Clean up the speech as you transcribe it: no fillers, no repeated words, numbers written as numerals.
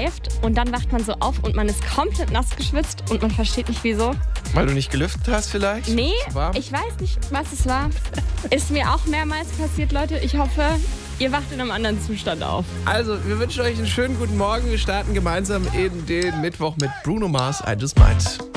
schläft und dann wacht man so auf und man ist komplett nass geschwitzt und man versteht nicht wieso. Weil du nicht gelüftet hast vielleicht? Nee, Warm? ich weiß nicht, was es war. Ist mir auch mehrmals passiert, Leute. Ich hoffe, ihr wacht in einem anderen Zustand auf. Also, wir wünschen euch einen schönen guten Morgen. Wir starten gemeinsam in den Mittwoch mit Bruno Mars, I Just Might.